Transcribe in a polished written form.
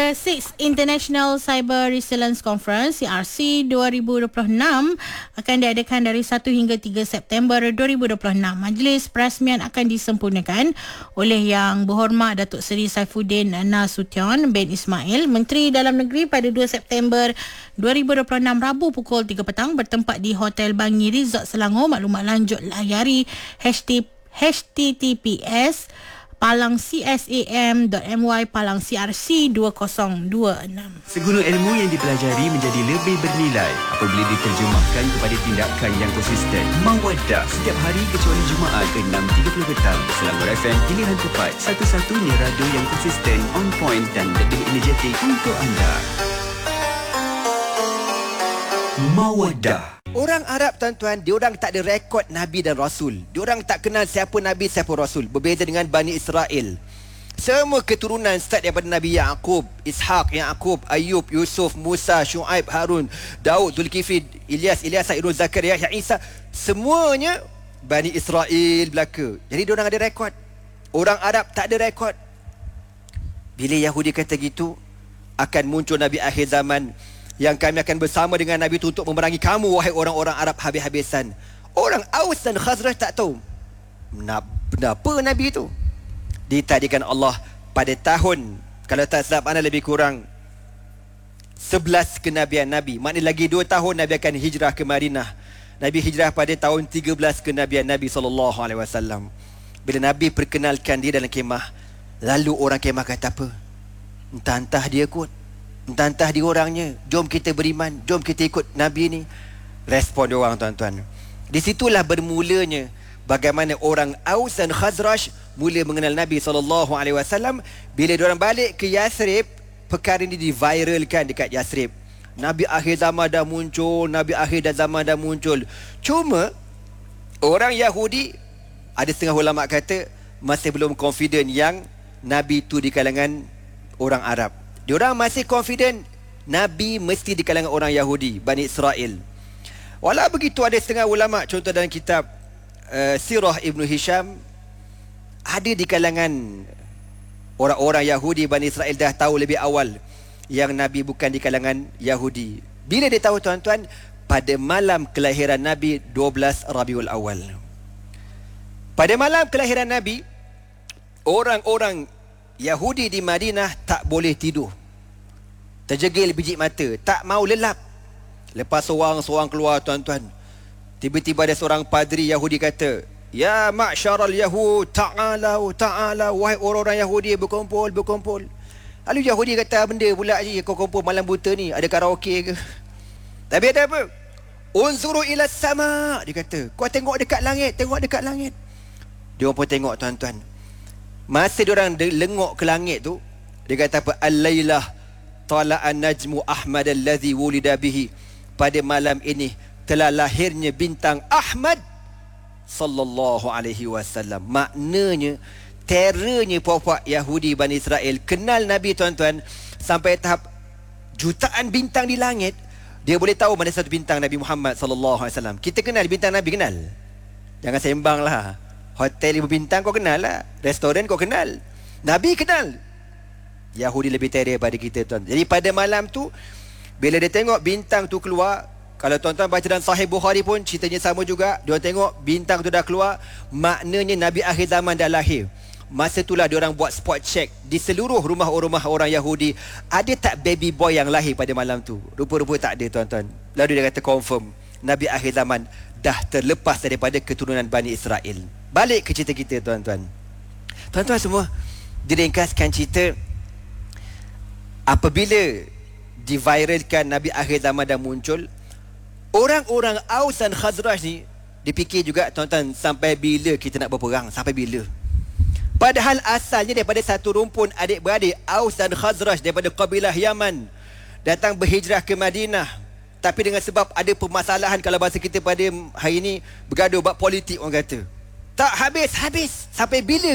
The 6th International Cyber Resilience Conference CRC 2026 akan diadakan dari 1 hingga 3 September 2026. Majlis perasmian akan disempurnakan oleh Yang Berhormat Datuk Seri Saifuddin Nasution bin Ismail, Menteri Dalam Negeri, pada 2 September 2026 Rabu pukul 3 petang bertempat di Hotel Bangi Resort Selangor. Maklumat lanjut layari https palang.csam.my palang.crc2026. Segala ilmu yang dipelajari menjadi lebih bernilai apabila diterjemahkan kepada tindakan yang konsisten. Mawaddah setiap hari kecuali Jumaat 6.30 petang. Selangor FM, pilihan tepat, satu-satunya radio yang konsisten, on point dan lebih energetik untuk anda. Mawaddah. Orang Arab, tuan-tuan, diorang tak ada rekod Nabi dan Rasul. Diorang tak kenal siapa Nabi, siapa Rasul. Berbeza dengan Bani Israel. Semua keturunan start daripada Nabi Yaqub, Ishaq, Yaqub, Ayub, Yusuf, Musa, Shu'aib, Harun, Daud, Zulkifli, Ilyas, Irun, Zakaria, Isa. Semuanya Bani Israel belaka. Jadi diorang ada rekod. Orang Arab tak ada rekod. Bila Yahudi kata gitu, akan muncul Nabi akhir zaman yang kami akan bersama dengan Nabi itu untuk memerangi kamu, wahai orang-orang Arab, habis-habisan. Orang Aus dan Khazraj tak tahu kenapa Nabi itu ditadikan Allah pada tahun, kalau tak silap anda, lebih kurang 11 kenabian Nabi. Maknanya lagi 2 tahun Nabi akan hijrah ke Madinah. Nabi hijrah pada tahun 13 kenabian Nabi SAW. Bila Nabi perkenalkan dia dalam kemah, lalu orang kemah kata apa? Entah-entah dia kot, entah-entah dia orangnya, jom kita beriman, jom kita ikut Nabi ni. Respon dia orang, tuan-tuan. Di situlah bermulanya bagaimana orang Aus dan Khazraj mula mengenal Nabi SAW. Bila diorang balik ke Yathrib, perkara ini diviralkan dekat Yathrib. Nabi akhir zaman dah muncul, Nabi akhir zaman dah muncul. Cuma orang Yahudi, ada setengah ulama kata, masih belum confident yang Nabi tu di kalangan orang Arab. Diorang masih confident Nabi mesti di kalangan orang Yahudi, Bani Israel. Walau begitu, ada setengah ulama, contoh dalam kitab Sirah Ibn Hisham, ada di kalangan orang-orang Yahudi, Bani Israel dah tahu lebih awal yang Nabi bukan di kalangan Yahudi. Bila dia tahu, tuan-tuan? Pada malam kelahiran Nabi, 12 Rabiul Awal. Pada malam kelahiran Nabi, orang-orang Yahudi di Madinah tak boleh tidur, terjegil biji mata, tak mau lelap. Lepas seorang keluar, tuan-tuan, tiba-tiba ada seorang padri Yahudi kata, "Ya ma'syaral Yahud, ta'ala, wahai orang-orang Yahudi, berkumpul. Lalu Yahudi kata, benda pula je kau kumpul malam buta ni, ada karaoke ke? Tapi ada apa? Unzuru ila sama, dia kata, kau tengok dekat langit. Dia pun tengok, tuan-tuan. Masa diorang lengok ke langit tu, dia kata apa? Al-lailah tala'an najmu Ahmad allazi wulida bihi. Pada malam ini telah lahirnya bintang Ahmad sallallahu alaihi wasallam. Maknanya terornya puak-puak Yahudi Bani Israel kenal Nabi, tuan-tuan, sampai tahap jutaan bintang di langit. Dia boleh tahu mana satu bintang Nabi Muhammad sallallahu alaihi wasallam. Kita kenal bintang Nabi, kenal. Jangan sembang lah. Hotel 5 bintang kau kenal lah, restoran kau kenal, Nabi kenal. Yahudi lebih terror pada kita, tuan. Jadi pada malam tu, bila dia tengok bintang tu keluar, kalau tuan-tuan baca dalam Sahih Bukhari pun ceritanya sama juga. Dia tengok bintang tu dah keluar, maknanya Nabi akhir zaman dah lahir. Masa itulah diorang buat spot check di seluruh rumah-rumah orang Yahudi, ada tak baby boy yang lahir pada malam tu? Rupa-rupa tak ada, tuan-tuan. Lalu dia kata confirm Nabi akhir zaman dah terlepas daripada keturunan Bani Israel. Balik ke cerita kita, tuan-tuan. Tuan-tuan semua, diringkaskan cerita, apabila diviralkan Nabi akhir zaman dah muncul, orang-orang Aus dan Khazraj ni dipikir juga, tuan-tuan, sampai bila kita nak berperang? Sampai bila? Padahal asalnya daripada satu rumpun adik-beradik, Aus dan Khazraj daripada kabilah Yaman, datang berhijrah ke Madinah. Tapi dengan sebab ada permasalahan, kalau bahasa kita pada hari ini, bergaduh bab politik, orang kata. Tak habis-habis. Sampai bila